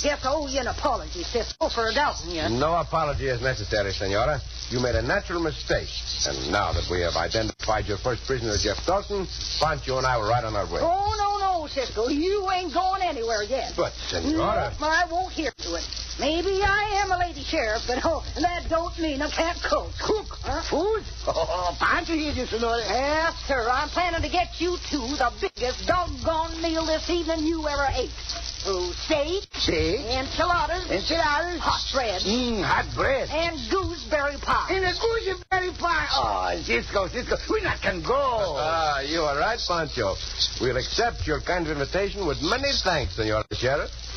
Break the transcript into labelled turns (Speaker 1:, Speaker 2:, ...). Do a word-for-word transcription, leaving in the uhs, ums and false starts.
Speaker 1: guess I owe you an apology, Cisco, for doubting you.
Speaker 2: No apology is necessary, Senora. You made a natural mistake. And now that we have identified your first prisoner, Jeff Dawson, Pancho and I were right on our way.
Speaker 1: Oh, no, no, Cisco. You ain't going anywhere yet.
Speaker 2: But, Senora...
Speaker 1: No, I won't hear to it. Maybe I am a lady sheriff, but oh, that don't mean I can't cook.
Speaker 3: Cook?
Speaker 1: Huh?
Speaker 3: Food? Oh, Pancho here, you, Senora.
Speaker 1: Yes, sir. I'm planning to get you two the biggest doggone meal this evening you ever ate. Oh, steak.
Speaker 3: Steak.
Speaker 1: Enchiladas.
Speaker 3: Enchiladas.
Speaker 1: Hot bread.
Speaker 3: Mmm, hot bread.
Speaker 1: And gooseberry pie.
Speaker 3: And a gooseberry pie. Oh, Cisco, Cisco, we not can go.
Speaker 2: Ah, you are right, Pancho. We'll accept your kind of invitation with many thanks, Senor Sheriff.